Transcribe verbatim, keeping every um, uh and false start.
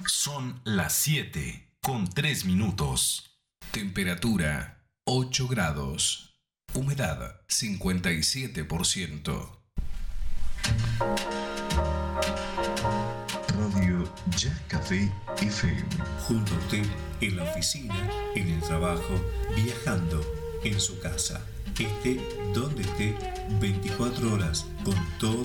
Son las siete con tres minutos. Temperatura ocho grados. Humedad cincuenta y siete por ciento. Radio Jazz Café F M. Junto a usted, en la oficina, en el trabajo, viajando, en su casa. Esté donde esté, veinticuatro horas, con todo